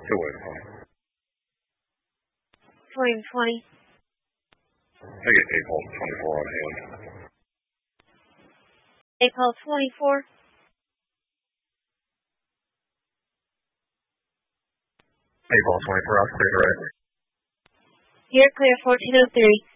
2-way, 20. I get 8 Pulse 24 on hand. 8 Pulse 24. 8 Pulse 24, I'll clear the right. You're clear 1403.